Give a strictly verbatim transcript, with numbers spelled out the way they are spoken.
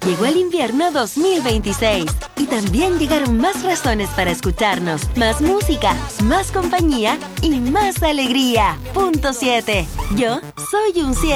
llegó el invierno dos mil veintiséis. Y también llegaron más razones para escucharnos, más música, más compañía y más alegría. Punto siete. Yo soy un siete.